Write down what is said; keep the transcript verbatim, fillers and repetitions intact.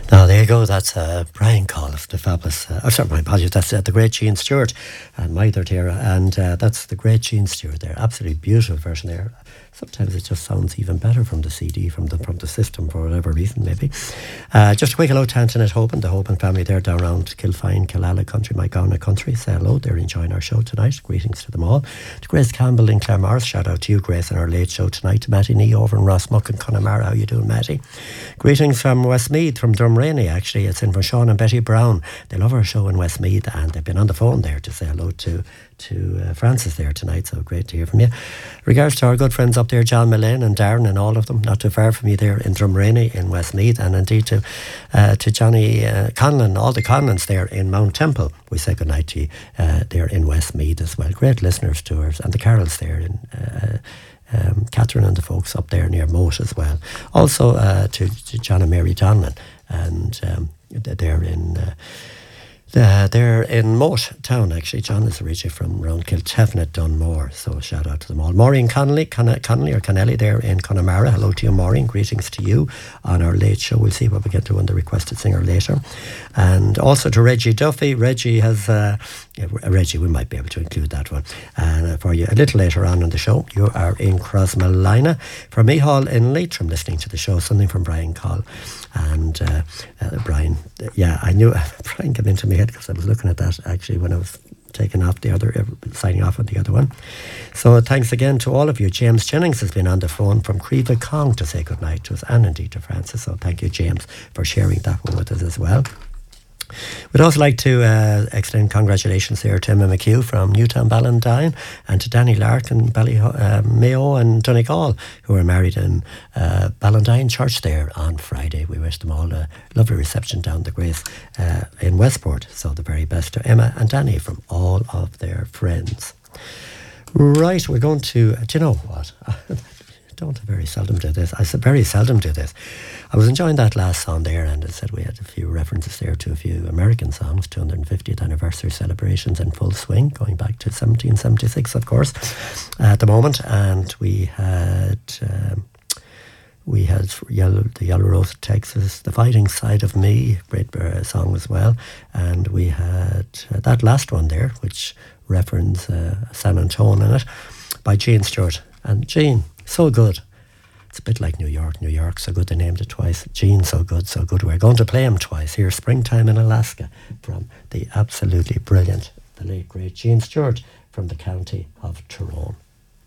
Now, there you go. That's uh, Brian Call of the fabulous, uh, oh, sorry, my apologies. That's uh, the great Gene Stewart and Mither Tara. And uh, that's the great Gene Stewart there. Absolutely beautiful version there. Sometimes it just sounds even better from the C D, from the from the system, for whatever reason, maybe. Uh, just a quick hello to Antoinette Hoban, the Hoban family there down around Kilfine, Killala Country, Magana Country. Say hello. They're enjoying our show tonight. Greetings to them all. To Grace Campbell in Claremorris. Shout out to you, Grace, on our late show tonight. To Matty Nee over in Rossmuck and Connemara. How you doing, Matty? Greetings from Westmeath, from Drumrainey, actually. It's in from Sean and Betty Brown. They love our show in Westmeath, and they've been on the phone there to say hello to to uh, Francis there tonight, so great to hear from you. Regards to our good friends up there, John Mullane and Darren and all of them, not too far from you there in Drumrainey in Westmeath, and indeed to uh, to Johnny uh, Conlon, all the Conlons there in Mount Temple. We say good night to you uh, there in Westmeath as well. Great listeners to us, and the Carols there in uh, um, Catherine and the folks up there near Moat as well. Also uh, to, to John and Mary Donlan, and um, they're in uh, Uh, they're in Moat Town, actually. John is originally from around Kiltevin at Dunmore, so shout out to them all. Maureen Connolly, Con- Connolly or Connelly there in Connemara. Hello to you, Maureen. Greetings to you on our late show. We'll see what we get to on the requested singer later. And also to Reggie Duffy. Reggie has, uh, yeah, Reggie, we might be able to include that one and uh, for you a little later on in the show. You are in Crossmolina. From Mehall in Leitrim, listening to the show, something from Brian Call. And uh, uh, Brian, uh, yeah, I knew Brian came into my head because I was looking at that actually when I was taking off the other, uh, signing off on the other one. So thanks again to all of you. James Jennings has been on the phone from Creva Cong to say goodnight to us, and indeed to Francis. So thank you, James, for sharing that one with us as well. We'd also like to uh, extend congratulations there to Emma McHugh from Newtown Ballantyne, and to Danny Larkin, Bally, uh, Mayo and Donegal, who are married in uh, Ballantyne Church there on Friday. We wish them all a lovely reception down the Grace uh, in Westport. So the very best to Emma and Danny from all of their friends. Right, we're going to, do you know what? Don't very seldom do this. I very seldom do this. I was enjoying that last song there, and I said we had a few references there to a few American songs, two hundred fiftieth anniversary celebrations in full swing, going back to seventeen seventy-six, of course, at the moment. And we had um, we had Yellow, the Yellow Rose of Texas, The Fighting Side of Me, great uh, song as well. And we had uh, that last one there, which referenced uh, San Antonio in it, by Gene Stewart. And Gene, so good. It's a bit like New York, New York, so good they named it twice. Gene, so good, so good. We're going to play him twice here, Springtime in Alaska, from the absolutely brilliant, the late great Gene Stewart from the county of Tyrone.